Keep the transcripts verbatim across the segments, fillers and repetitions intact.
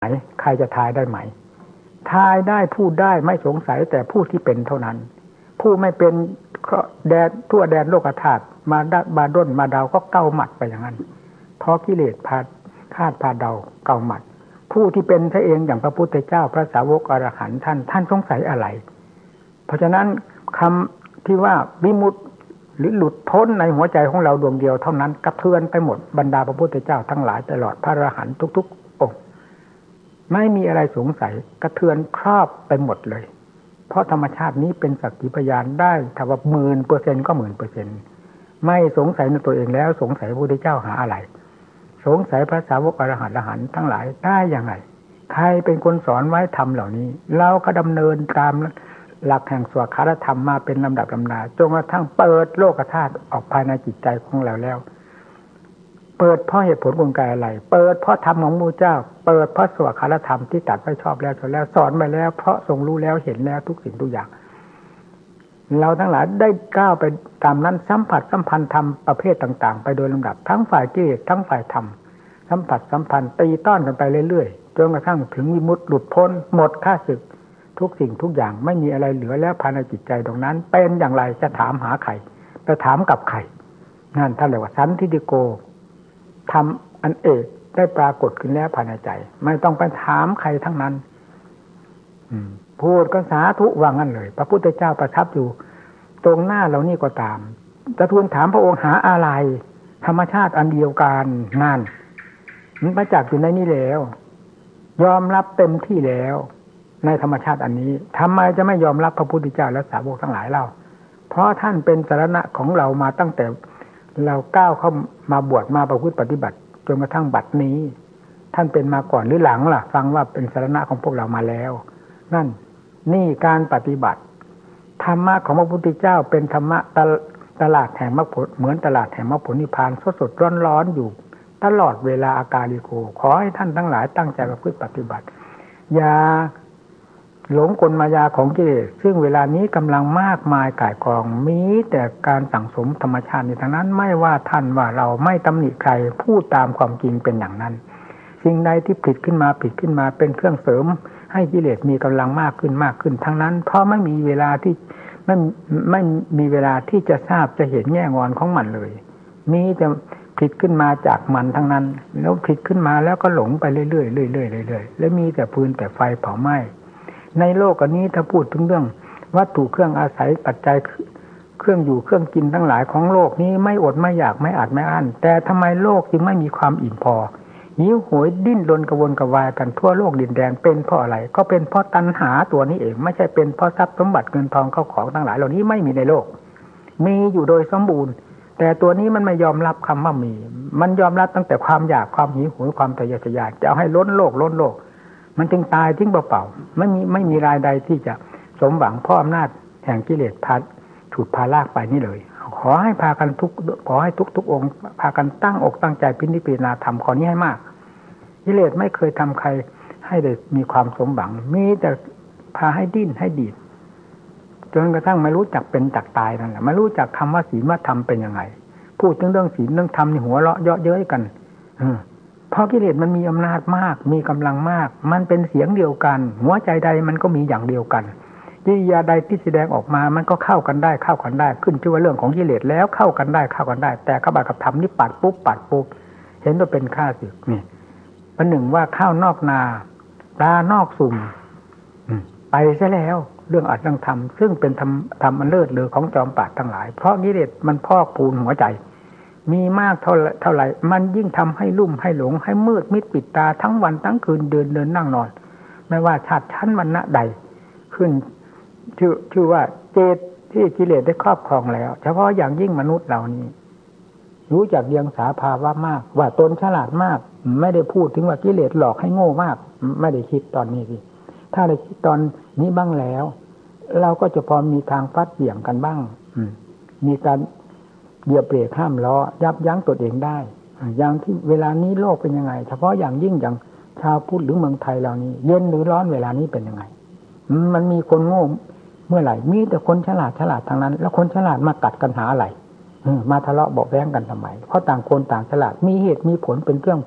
ไหนใครจะทายได้ไหมทายได้พูดได้ไม่สงสัยแต่ผู้ที่เป็นเท่านั้นผู้ไม่เป็นแดนทั่วแดนโลกธาตุมาดบาด้นมาเดาก็เก้าหมัดไปอย่างนั้นเพราะกิเลสพาคาดพาเดาเก้าหมัดผู้ที่เป็นพระเองอย่างพระพุทธเจ้าพระสาวกอรหันต์ท่านท่านสงสัยอะไรเพราะฉะนั้นคำที่ว่าวิมุตติหรือหลุดพ้นในหัวใจของเราดวงเดียวเท่านั้นกระเทือนไปหมดบรรดาพระพุทธเจ้าทั้งหลายตลอดพระอรหันต์ทุกๆองค์ไม่มีอะไรสงสัยกระเทือนครอบไปหมดเลยเพราะธรรมชาตินี้เป็นสักขีพยานได้ถ้าว่าหมื่นเปอร์เซ็นต์ก็หมื่นเปอร์เซ็นต์ไม่สงสัยในตัวเองแล้วสงสัยพระพุทธเจ้าหาอะไรสงสัยพระสาวกอรหันต์อรหันต์ทั้งหลายได้ยังไงใครเป็นคนสอนไว้ธรรมเหล่านี้เราก็ดำเนินตามหลักแห่งสวขาธรรมมาเป็นลำดับลำดาจนกระทั่งเปิดโลกธาตุออกภายในจิตใจของเราแล้วเปิดเพราะเหตุผลกลไกอะไรเปิดเพราะธรรมของพระพุทธเจ้าเปิดเพราะสวขาธรรมที่ตัดไว้ชอบแล้วจนแล้วสอนไปแล้วเพราะทรงรู้แล้วเห็นแล้วทุกสิ่งทุกอย่างเราทั้งหลายได้ก้าวไปตามนั้นสัมผัสสัมพันธ์ธรรมประเภทต่างๆไปโดยลำดับทั้งฝ่ายกิเลสทั้งฝ่ายธรรมสัมผัสสัมพันธ์ตีต้อนกันไปเรื่อยๆจนกระทั่งถึงวิมุตติหลุดพ้นหมดข้าศึกทุกสิ่งทุกอย่างไม่มีอะไรเหลือแล้วภายในจิตใจตรงนั้นเป็นอย่างไรจะถามหาใครจะถามกับใครนั่นท่านเรียกว่าสันทิฏฐิโกทำอันเอกได้ปรากฏขึ้นแล้วภายในใจไม่ต้องไปถามใครทั้งนั้นพูดก็สาธุว่างั้นเลยพระพุทธเจ้าประทับอยู่ตรงหน้าเรานี่ก็ตามจะทูลถามพระองค์หาอะไรธรรมชาติอันเดียวกันนั่นมันประจักษ์อยู่ในนี้แล้วยอมรับเต็มที่แล้วในธรรมชาติอันนี้ทำไมจะไม่ยอมรับพระพุทธเจ้าและสาวกทั้งหลายเล่าเพราะท่านเป็นสรณะของเรามาตั้งแต่เราก้าวเข้ามาบวชมาประพฤติปฏิบัติจนกระทั่งบัดนี้ท่านเป็นมาก่อนหรือหลังล่ะฟังว่าเป็นสรณะของพวกเรามาแล้วนั่นนี่การปฏิบัติธรรมะของพระพุทธเจ้าเป็นธรรมะตลาดแห่งมรรคผลเหมือนตลาดแห่งมรรคผลนิพพานสดๆร้อนๆอยู่ตลอดเวลาอากาลิโกขอให้ท่านทั้งหลายตั้งใจประพฤติปฏิบัติอย่าหลงกลมายาของกิเลสซึ่งเวลานี้กำลังมากมายก่ายกองมีแต่การสั่งสมธรรมชาติในทางนั้นไม่ว่าท่านว่าเราไม่ตำหนิใครพูดตามความจริงเป็นอย่างนั้นสิ่งใดที่ผิดขึ้นมาผิดขึ้นมาเป็นเครื่องเสริมให้กิเลสมีกำลังมากขึ้นมากขึ้นทั้งนั้นเพราะไม่มีเวลาที่ไม่ไม่มีเวลาที่จะทราบจะเห็นแง่งอนของมันเลยมีแต่ผิดขึ้นมาจากมันทั้งนั้นแล้วผิดขึ้นมาแล้วก็หลงไปเรื่อยๆเรื่อยๆเรื่อยๆแล้วมีแต่ฟืนแต่ไฟเผาไหม้ในโลกอันนี้ถ้าพูดถึงเรื่องวัตถุเครื่องอาศัยปัจจัยเครื่องอยู่เครื่องกินทั้งหลายของโลกนี้ไม่อดไม่อยากไม่อาจไม่อั้นแต่ทำไมโลกจึงไม่มีความอิ่มพอหิวโหยดิ้นรนกระวนกระวายกันทั่วโลกดินแดนเป็นเพราะอะไรก็เป็นเพราะตัณหาตัวนี้เองไม่ใช่เป็นเพราะทรัพย์สมบัติเงินทองเข้าของทั้งหลายเหล่านี้ไม่มีในโลกมีอยู่โดยสมบูรณ์แต่ตัวนี้มันไม่ยอมรับคำว่ามีมันยอมรับตั้งแต่ความอยากความหิวโหยความทะเยอทะยานจะเอาให้ล้นโลกล้นโลกมันจึงตายทิ้งเปล่าๆไม่มีไม่มีรายใดที่จะสมหวังเพราะอำนาจแห่งกิเลสพัดถูกพาลากไปนี่เลยขอให้พากันทุกขอให้ทุกทุกองค์พากันตั้งอกตั้งใจพินิจพิจารณาธรรมข้อนี้ให้มากกิเลสไม่เคยทำใครให้ได้มีความสมหวังมีแต่พาให้ดิ้นให้ดีดจนกระทั่งไม่รู้จักเป็นจักตายนั่นแหละไม่รู้จักคำว่าศีลว่าธรรมเป็นยังไงพูดถึงเรื่องศีลเรื่องธรรมในหัวเราะเยาะเย้ยกันเพราะกิเลสมันมีอำนาจมากมีกำลังมากมันเป็นเสียงเดียวกันหัวใจใดมันก็มีอย่างเดียวกันกิริยาใดที่แสดงออกมามันก็เข้ากันได้เข้ากันได้ขึ้นชื่อว่าเรื่องของกิเลสแล้วเข้ากันได้เข้ากันได้แต่เข้ามากับธรรมนี่ปัดปุ๊บปัดปุ๊บเห็นว่าเป็นข้าศึกนี่ประหนึ่งว่าข้าวนอกนาปลานอกสุ่มไปซะแล้วเรื่องอัดเรื่องธรรมซึ่งเป็นธรรมธรรมอันเลิศเลอของจอมปราชญ์ทั้งหลายเพราะกิเลสมันพอกพูนหัวใจมีมากเท่าเท่าไหร่มันยิ่งทำให้ลุ่มให้หลงให้มืดมิดปิดตาทั้งวันทั้งคืนเดินเดินนั่งนอนไม่ว่าชาติชั้นวรรณะใดขึ้นชื่อชื่อว่าเจตที่กิเลสได้ครอบครองแล้วเฉพาะอย่างยิ่งมนุษย์เหล่านี้รู้จักเดียงสาภาวะมากว่าตนฉลาดมากไม่ได้พูดถึงว่ากิเลสหลอกให้โง่มากไม่ได้คิดตอนนี้สิถ้าได้คิดตอนนี้บ้างแล้วเราก็จะพอมีทางฟัดเบี่ยงกันบ้างมีการเหยียบเบรกห้ามล้อยับยั้งตัวเองได้อย่างที่เวลานี้โลกเป็นยังไงเฉพาะอย่างยิ่งอย่างชาวพุทธหรือเมืองไทยเรานี้เย็นหรือร้อนเวลานี้เป็นยังไงมันมีคนโง่เมื่อไหร่มีแต่คนฉลาดฉลาดทางนั้นแล้วคนฉลาดมากัดกันหาอะไรมาทะเลาะเบาะแว้งกันทำไมเพราะต่างคนต่างฉลาดมีเหตุมีผลเป็นเครื่อง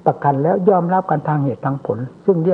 ประกันแล้วยอมรับกันทางเหตุทางผลซึ่ง